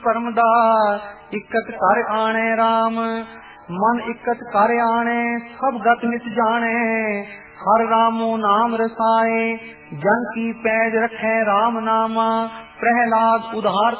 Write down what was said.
परमदार इकत कर आने राम, मन इकत कर आने सब गत नित जाने। हर रामो नाम रसाए, जन की पैज रखे राम नामा। प्रहलाद उधार